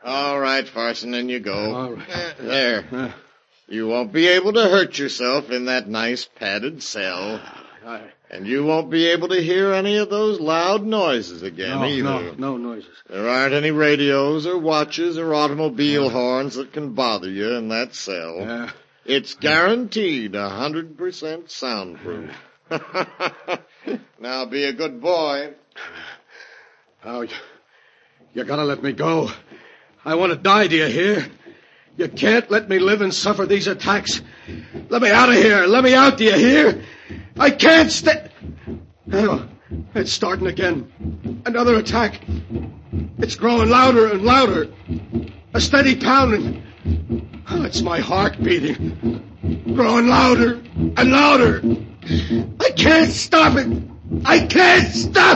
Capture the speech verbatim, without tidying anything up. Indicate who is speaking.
Speaker 1: All right, Farson, in you go.
Speaker 2: All right.
Speaker 1: Uh, there.
Speaker 2: Uh,
Speaker 1: You won't be able to hurt yourself in that nice padded cell.
Speaker 2: I,
Speaker 1: And you won't be able to hear any of those loud noises again,
Speaker 2: no,
Speaker 1: either.
Speaker 2: no, no noises.
Speaker 1: There aren't any radios or watches or automobile horns that can bother you in that cell.
Speaker 2: Yeah.
Speaker 1: It's guaranteed a hundred percent soundproof. Now be a good boy.
Speaker 2: Oh, you, you gotta let me go. I want to die, do you hear? You can't let me live and suffer these attacks. Let me out of here. Let me out, do you hear? I can't stay. Oh, it's starting again. Another attack. It's growing louder and louder. A steady pounding. Oh, it's my heart beating. Growing louder and louder. I can't stop it. I can't stop